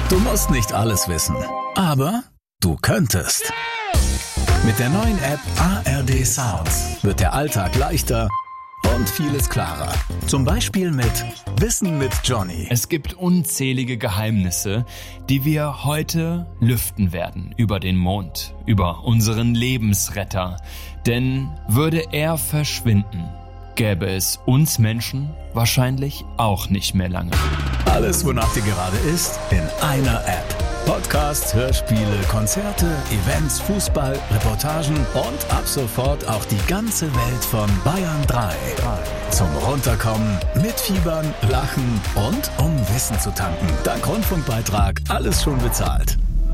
Du musst nicht alles wissen, aber du könntest. Mit der neuen App ARD Sounds wird der Alltag leichter und vieles klarer. Zum Beispiel mit Wissen mit Johnny. Es gibt unzählige Geheimnisse, die wir heute lüften werden über den Mond, über unseren Lebensretter. Denn würde er verschwinden, gäbe es uns Menschen wahrscheinlich auch nicht mehr lange. Alles, wonach dir gerade ist, in einer App. Podcasts, Hörspiele, Konzerte, Events, Fußball, Reportagen und ab sofort auch die ganze Welt von Bayern 3. Zum Runterkommen, mitfiebern, lachen und um Wissen zu tanken. Dank Rundfunkbeitrag alles schon bezahlt.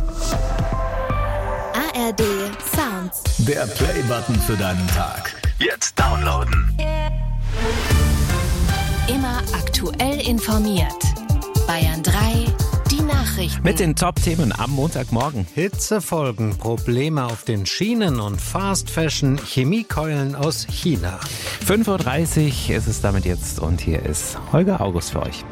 ARD Sounds. Der Play-Button für deinen Tag. Jetzt downloaden. Immer aktuell informiert. Bayern 3, die Nachrichten. Mit den Top-Themen am Montagmorgen. Hitzefolgen, Probleme auf den Schienen und Fast Fashion, Chemiekeulen aus China. 5.30 Uhr ist es damit jetzt und hier ist Holger August für euch.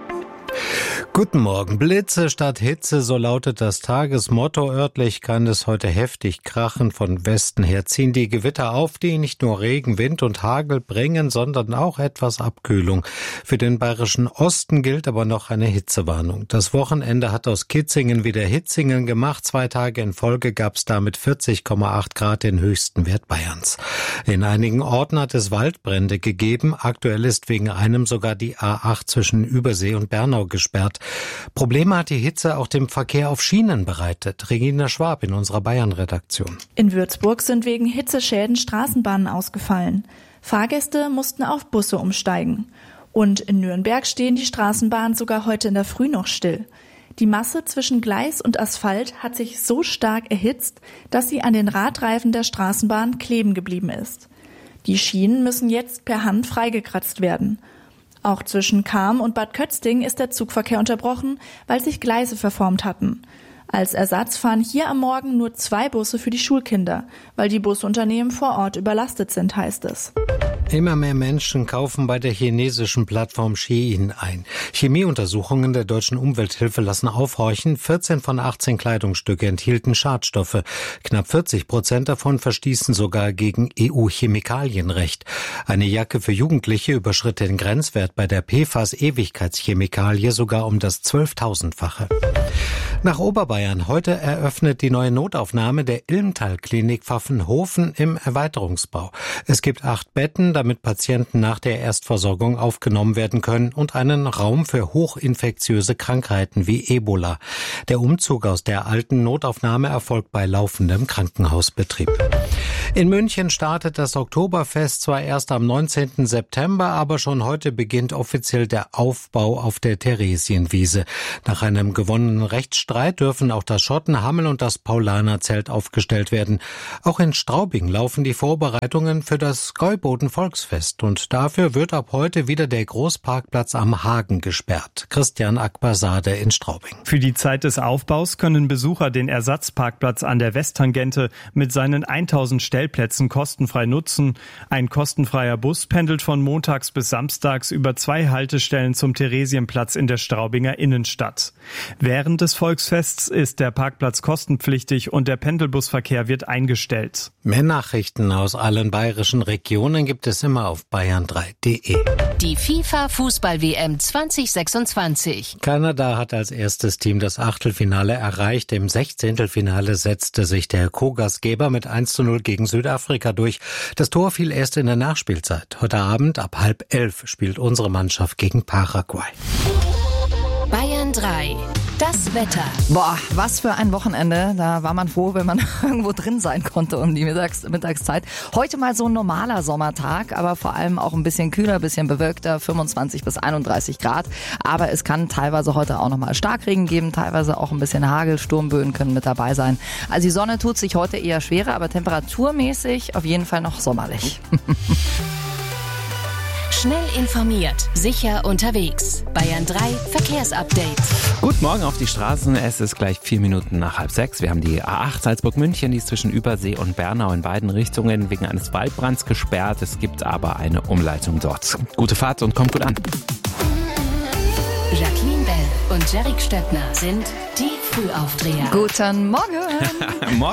Guten Morgen. Blitze statt Hitze, so lautet das Tagesmotto. Örtlich kann es heute heftig krachen. Von Westen her ziehen die Gewitter auf, die nicht nur Regen, Wind und Hagel bringen, sondern auch etwas Abkühlung. Für den bayerischen Osten gilt aber noch eine Hitzewarnung. Das Wochenende hat aus Kitzingen wieder Hitzingen gemacht. 2 Tage in Folge gab es damit 40,8 Grad, den höchsten Wert Bayerns. In einigen Orten hat es Waldbrände gegeben. Aktuell ist wegen einem sogar die A8 zwischen Übersee und Bernau gesperrt. Probleme hat die Hitze auch dem Verkehr auf Schienen bereitet. Regina Schwab in unserer Bayern-Redaktion. In Würzburg sind wegen Hitzeschäden Straßenbahnen ausgefallen. Fahrgäste mussten auf Busse umsteigen. Und in Nürnberg stehen die Straßenbahnen sogar heute in der Früh noch still. Die Masse zwischen Gleis und Asphalt hat sich so stark erhitzt, dass sie an den Radreifen der Straßenbahn kleben geblieben ist. Die Schienen müssen jetzt per Hand freigekratzt werden. Auch zwischen Cham und Bad Kötzting ist der Zugverkehr unterbrochen, weil sich Gleise verformt hatten. Als Ersatz fahren hier am Morgen nur 2 Busse für die Schulkinder, weil die Busunternehmen vor Ort überlastet sind, heißt es. Immer mehr Menschen kaufen bei der chinesischen Plattform Shein ein. Chemieuntersuchungen der deutschen Umwelthilfe lassen aufhorchen. 14 von 18 Kleidungsstücke enthielten Schadstoffe. Knapp 40% davon verstießen sogar gegen EU-Chemikalienrecht. Eine Jacke für Jugendliche überschritt den Grenzwert bei der PFAS-Ewigkeitschemikalie sogar um das 12.000-fache. Nach Oberbayern. Heute eröffnet die neue Notaufnahme der Ilmtal-Klinik Pfaffenhofen im Erweiterungsbau. Es gibt 8 Betten, damit Patienten nach der Erstversorgung aufgenommen werden können und einen Raum für hochinfektiöse Krankheiten wie Ebola. Der Umzug aus der alten Notaufnahme erfolgt bei laufendem Krankenhausbetrieb. In München startet das Oktoberfest zwar erst am 19. September, aber schon heute beginnt offiziell der Aufbau auf der Theresienwiese. Nach einem gewonnenen Rechtsstreit dürfen auch das Schottenhammel und das Paulanerzelt aufgestellt werden. Auch in Straubing laufen die Vorbereitungen für das Gäuboden-Volksfest und dafür wird ab heute wieder der Großparkplatz am Hagen gesperrt. Christian Akbarsade in Straubing. Für die Zeit des Aufbaus können Besucher den Ersatzparkplatz an der Westtangente mit seinen 1000 Stellplätzen kostenfrei nutzen. Ein kostenfreier Bus pendelt von montags bis samstags über 2 Haltestellen zum Theresienplatz in der Straubinger Innenstadt. Während des Volksfests ist der Parkplatz kostenpflichtig und der Pendelbusverkehr wird eingestellt. Mehr Nachrichten aus allen bayerischen Regionen gibt es immer auf bayern3.de. Die FIFA-Fußball-WM 2026. Kanada hat als erstes Team das Achtelfinale erreicht. Im 16. setzte sich der Co-Gastgeber mit 1:0 gegen Südafrika durch. Das Tor fiel erst in der Nachspielzeit. Heute Abend ab 10:30 spielt unsere Mannschaft gegen Paraguay. Bayern 3. Das Wetter. Boah, was für ein Wochenende. Da war man froh, wenn man irgendwo drin sein konnte um die Mittagszeit. Heute mal so ein normaler Sommertag, aber vor allem auch ein bisschen kühler, ein bisschen bewölkter, 25 bis 31 Grad. Aber es kann teilweise heute auch nochmal Starkregen geben, teilweise auch ein bisschen Hagel, Sturmböen können mit dabei sein. Also die Sonne tut sich heute eher schwerer, aber temperaturmäßig auf jeden Fall noch sommerlich. Schnell informiert, sicher unterwegs. Bayern 3 Verkehrsupdate. Guten Morgen auf die Straßen. Es ist gleich 4 Minuten nach 5:30. Wir haben die A8 Salzburg-München, die ist zwischen Übersee und Bernau in beiden Richtungen wegen eines Waldbrands gesperrt. Es gibt aber eine Umleitung dort. Gute Fahrt und kommt gut an. Jacqueline Bell. und Jerrik Stöckner sind die Frühaufdreher. Guten Morgen.